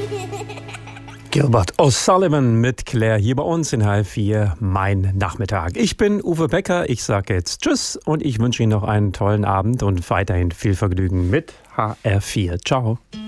Gilbert O'Sullivan mit Claire hier bei uns in HR4 Mein Nachmittag. Ich bin Uwe Becker, ich sage jetzt Tschüss und ich wünsche Ihnen noch einen tollen Abend und weiterhin viel Vergnügen mit HR4. Ciao.